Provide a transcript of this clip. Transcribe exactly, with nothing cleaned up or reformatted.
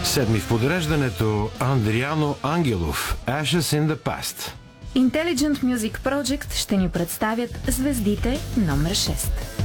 Седми в подреждането Андриано Ангелов, Ashes in the Past. Intelligent Music Project ще ни представят звездите номер шест.